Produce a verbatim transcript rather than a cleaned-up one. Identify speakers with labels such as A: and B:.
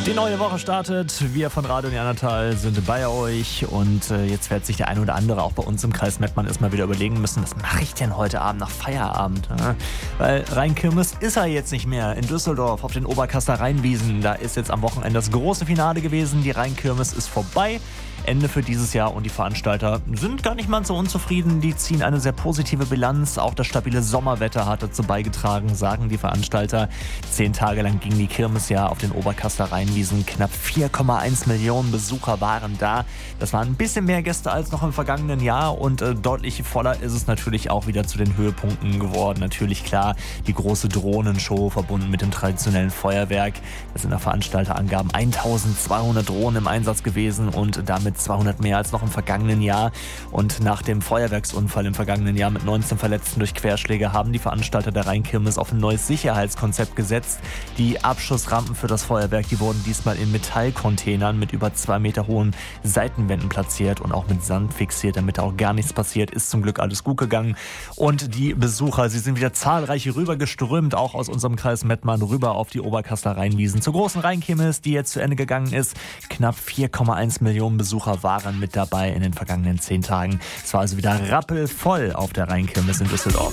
A: Die neue Woche startet. Wir von Radio Neandertal sind bei euch und äh, jetzt wird sich der ein oder andere auch bei uns im Kreis Mettmann erstmal wieder überlegen müssen, was mache ich denn heute Abend nach Feierabend? Ne? Weil Rheinkirmes ist er jetzt nicht mehr in Düsseldorf auf den Oberkaster Rheinwiesen. Da ist jetzt am Wochenende das große Finale gewesen. Die Rheinkirmes ist vorbei. Ende für dieses Jahr und die Veranstalter sind gar nicht mal so unzufrieden. Die ziehen eine sehr positive Bilanz. Auch das stabile Sommerwetter hat dazu beigetragen, sagen die Veranstalter. Zehn Tage lang ging die Kirmes ja auf den Oberkaster Rheinwiesen. Knapp vier Komma eins Millionen Besucher waren da. Das waren ein bisschen mehr Gäste als noch im vergangenen Jahr und äh, deutlich voller ist es natürlich auch wieder zu den Höhepunkten geworden. Natürlich klar, die große Drohnenshow verbunden mit dem traditionellen Feuerwerk. Das sind nach Veranstalterangaben eintausendzweihundert Drohnen im Einsatz gewesen und damit zweihundert mehr als noch im vergangenen Jahr. Und nach dem Feuerwerksunfall im vergangenen Jahr mit neunzehn Verletzten durch Querschläge haben die Veranstalter der Rheinkirmes auf ein neues Sicherheitskonzept gesetzt. Die Abschussrampen für das Feuerwerk, die wurden diesmal in Metallcontainern mit über zwei Meter hohen Seitenwänden platziert und auch mit Sand fixiert, damit auch gar nichts passiert. Ist zum Glück alles gut gegangen. Und die Besucher, sie sind wieder zahlreich rübergeströmt, auch aus unserem Kreis Mettmann rüber auf die Oberkaster Rheinwiesen zur großen Rheinkirmes, die jetzt zu Ende gegangen ist. Knapp vier Komma eins Millionen Besucher waren mit dabei in den vergangenen zehn Tagen. Es war also wieder rappelvoll auf der Rheinkirmes in Düsseldorf.